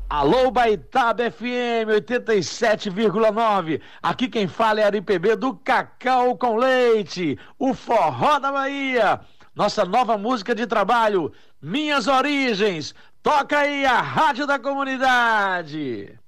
Alô, Baitaba FM 87,9. Aqui quem fala é Ari PB do Cacau com Leite, o forró da Bahia. Nossa nova música de trabalho, Minhas Origens. Toca aí a Rádio da Comunidade.